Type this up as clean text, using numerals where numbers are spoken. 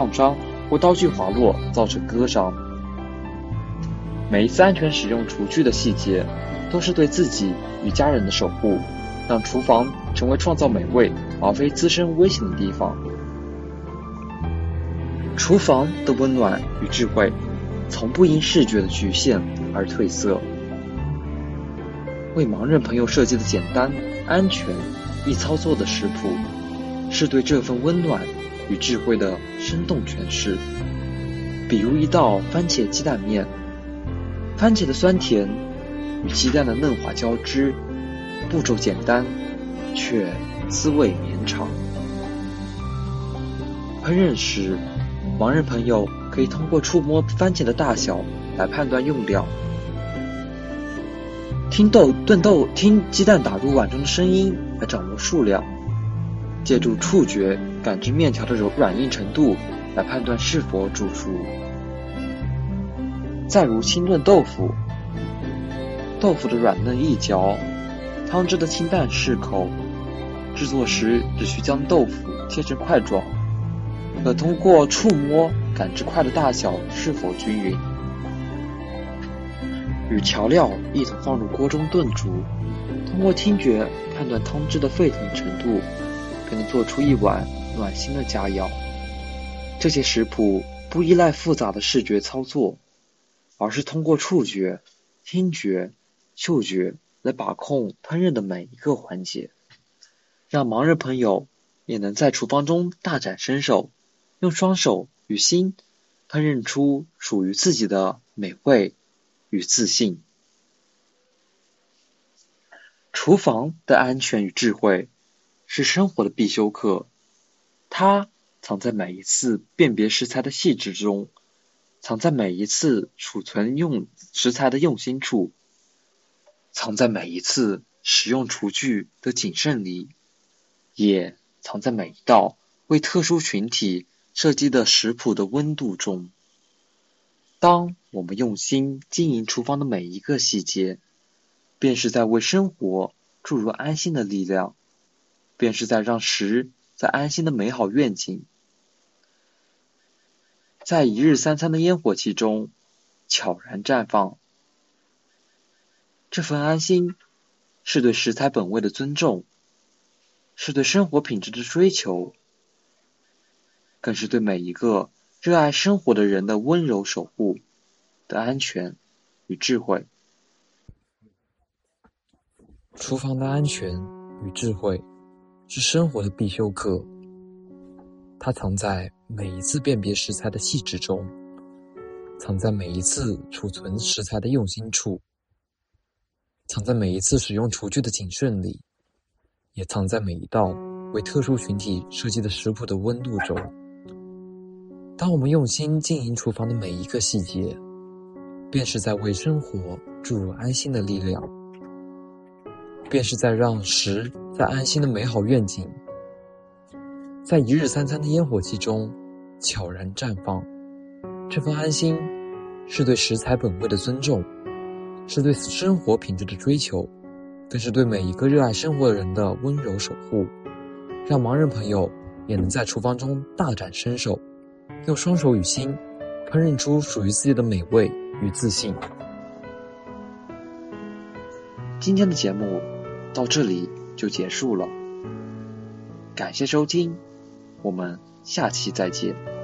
烫伤或刀具滑落造成割伤。每一次安全使用厨具的细节，都是对自己与家人的守护，让厨房成为创造美味而非滋生危险的地方。厨房的温暖与智慧，从不因视觉的局限而褪色。为盲人朋友设计的简单、安全、易操作的食谱，是对这份温暖与智慧的生动诠释。比如一道番茄鸡蛋面，番茄的酸甜与鸡蛋的嫩滑交织，步骤简单，却滋味绵长。烹饪时，盲人朋友可以通过触摸番茄的大小来判断用料，听鸡蛋打入碗中的声音来掌握数量，借助触觉感知面条的软硬程度来判断是否煮熟。再如清炖豆腐，豆腐的软嫩易嚼，汤汁的清淡适口，制作时只需将豆腐切成块状，可通过触摸感知块的大小是否均匀。与调料一同放入锅中炖煮，通过听觉判断汤汁的沸腾程度，便能做出一碗暖心的佳肴。这些食谱不依赖复杂的视觉操作，而是通过触觉、听觉、嗅觉来把控烹饪的每一个环节，让盲人朋友也能在厨房中大展身手，用双手与心烹饪出属于自己的美味与自信。厨房的安全与智慧是生活的必修课，它藏在每一次辨别食材的细致中，藏在每一次储存食材的用心处，藏在每一次使用厨具的谨慎里，也藏在每一道为特殊群体设计的食谱的温度中。当我们用心经营厨房的每一个细节，便是在为生活注入安心的力量，便是在让食在安心的美好愿景。在一日三餐的烟火气中悄然绽放，这份安心是对食材本味的尊重，是对生活品质的追求，更是对每一个热爱生活的人的温柔守护的安全与智慧。 厨房的安全与智慧是生活的必修课，它藏在每一次辨别食材的细致中，藏在每一次储存食材的用心处，藏在每一次使用厨具的谨慎里，也藏在每一道为特殊群体设计的食谱的温度中。当我们用心经营厨房的每一个细节，便是在为生活注入安心的力量，便是在让食在安心的美好愿景，在一日三餐的烟火气中悄然绽放。这份安心是对食材本味的尊重，是对生活品质的追求，更是对每一个热爱生活的人的温柔守护，让盲人朋友也能在厨房中大展身手，用双手与心烹饪出属于自己的美味与自信。 今天的节目到这里就结束了，感谢收听，我们下期再见。